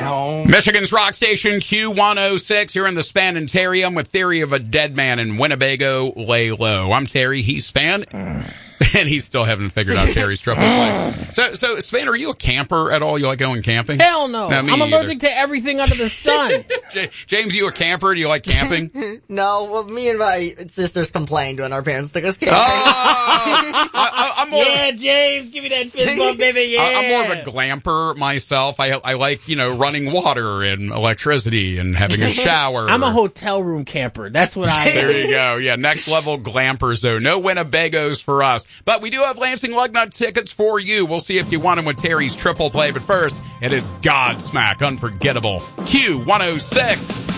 home. Michigan's rock station Q106. You're in the Spanitarium with Theory of a Dead Man in Winnebago. Lay low. I'm Terry. He's Span. And he still haven't figured out Terry's triple play. So, Span, are you a camper at all? You like going camping? Hell no. I'm allergic to everything under the sun. James, you a camper? Do you like camping? No, well, me and my sisters complained when our parents took us camping. I'm more yeah, James, give me that fist bump, baby, yeah. I'm more of a glamper myself. I like, running water and electricity and having a shower. I'm a hotel room camper. That's what I am. There you go. Yeah, next level glampers, though. No Winnebagos for us. But we do have Lansing Lugnut tickets for you. We'll see if you want them with Terry's triple play. But first, it is Godsmack Unforgettable Q106.